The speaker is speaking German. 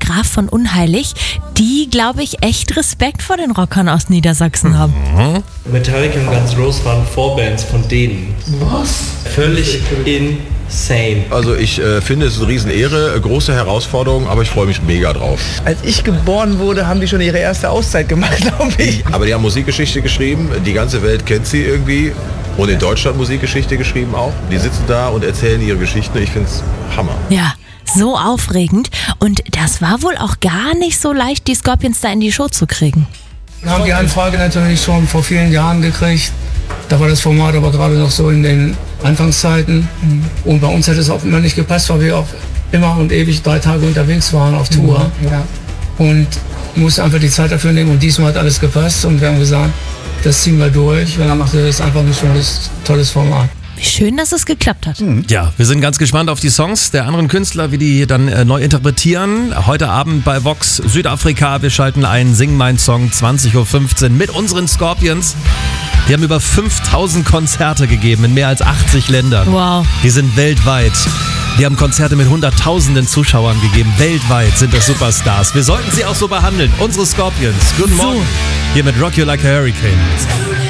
Graf von Unheilig, die, glaube ich, echt Respekt vor den Rockern aus Niedersachsen haben. Metallica und Guns N' Roses waren Vorbands von denen. Was? Völlig insane. Also ich finde, es ist eine Riesenehre, große Herausforderung, aber ich freue mich mega drauf. Als ich geboren wurde, haben die schon ihre erste Auszeit gemacht, glaube ich. Aber die haben Musikgeschichte geschrieben, die ganze Welt kennt sie irgendwie und in Deutschland Musikgeschichte geschrieben auch. Die sitzen da und erzählen ihre Geschichten, ich finde es Hammer. Ja, so aufregend. Und das war wohl auch gar nicht so leicht, die Scorpions da in die Show zu kriegen. Wir haben die Anfrage natürlich schon vor vielen Jahren gekriegt. Da war das Format aber gerade noch so in den Anfangszeiten. Und bei uns hat es auch immer nicht gepasst, weil wir auch immer und ewig 3 Tage unterwegs waren auf Tour. Ja. Und mussten einfach die Zeit dafür nehmen. Und diesmal hat alles gepasst. Und wir haben gesagt, das ziehen wir durch. Und dann macht es einfach ein tolles Format. Wie schön, dass es geklappt hat. Ja, wir sind ganz gespannt auf die Songs der anderen Künstler, wie die dann neu interpretieren. Heute Abend bei Vox Südafrika. Wir schalten ein Sing mein Song 20.15 Uhr mit unseren Scorpions. Die haben über 5000 Konzerte gegeben in mehr als 80 Ländern. Wow. Die sind weltweit. Die haben Konzerte mit Hunderttausenden Zuschauern gegeben. Weltweit sind das Superstars. Wir sollten sie auch so behandeln. Unsere Scorpions. Guten Morgen. Hier mit Rock You Like a Hurricane.